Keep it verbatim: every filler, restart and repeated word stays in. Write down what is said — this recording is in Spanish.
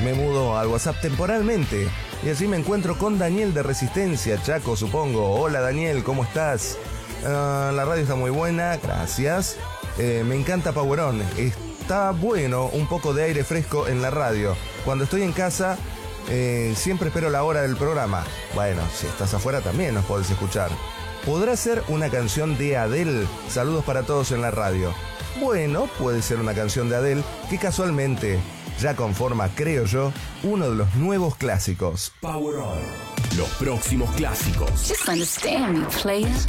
me mudo al WhatsApp temporalmente y así me encuentro con Daniel de Resistencia, Chaco, supongo. Hola Daniel, ¿cómo estás? Uh, la radio está muy buena, gracias. Eh, me encanta Power On. Está bueno un poco de aire fresco en la radio. Cuando estoy en casa, eh, siempre espero la hora del programa. Bueno, si estás afuera también nos podés escuchar. ¿Podrá ser una canción de Adele? Saludos para todos en la radio. Bueno, puede ser una canción de Adele que casualmente ya conforma, creo yo, uno de los nuevos clásicos. Power On. Los próximos clásicos. Just understand me, player.